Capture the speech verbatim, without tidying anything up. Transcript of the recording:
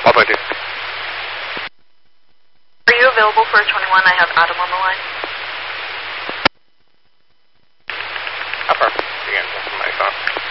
I'll talk to you. Are you available for a twenty-one? I have Adam on the line. How far? Again, from my phone.